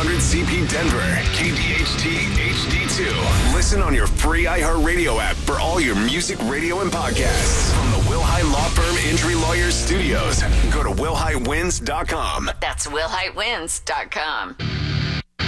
CP Denver, KDHT HD2. Listen on your free iHeartRadio app for all your music, radio, and podcasts. From the Wilhite Law Firm Injury Lawyers Studios, go to wilhitewins.com. That's wilhitewins.com.